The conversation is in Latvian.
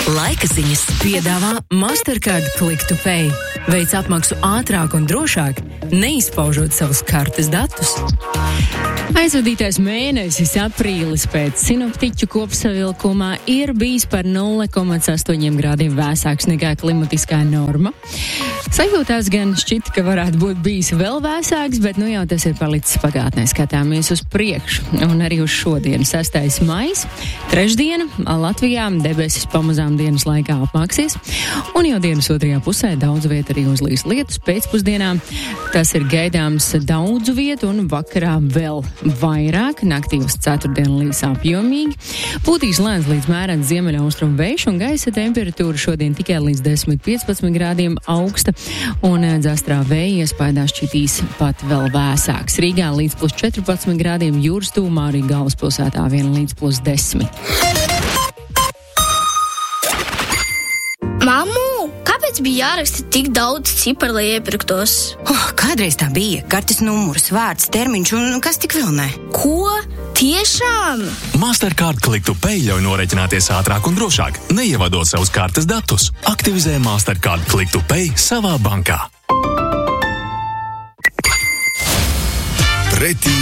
Laika ziņas piedāvā Mastercard Click to Pay. Veic apmaksu ātrāk un drošāk, neizpaužot savus kartes datus. Aizvadītais mēnesis aprīlis pēc sinoptiķu kopsavilkumā ir bijis par 0,8 grādiem vēsāks nekā klimatiskā norma. Sajūtās gan šķita, ka varētu būt bijis vēl vēsāks, bet nu jau tas ir palicis pagātnē. Skatāmies uz priekšu un arī uz šodienu 6. maijs. Trešdiena Latvijā debesis pamazām dienas laikā apmāksies, un jau dienas otrajā pusē daudz viet arī uzlīs lietus pēcpusdienā. Tas ir gaidāms daudzu vietu un vakarā vēl vairāk. Naktī uz ceturtdienu līs apjomīgi. Pūtīs lēns līdz mērens ziemeļaustrumu vējš un gaisa temperatūra šodien tikai līdz 10-15 grādiem augsta. Un dzestrā vēja iespējā šķitīs pat vēl vēsāks. Rīgā līdz +14 grādiem, jūras tūmā arī galvaspilsētā 1 līdz +10. Mammu, kāpēc bija jāraksta tik daudz ciparu, lai iepirktos? Kādreiz tā bija. Kartes numurs, vārds, termiņš un kas tik vēl ne. Ko? Tiešām? Mastercard Click to Pay ļauj norēķināties ātrāk un drošāk, neievadot savus kartes datus. Aktivizē Mastercard Click to Pay savā bankā. Pretī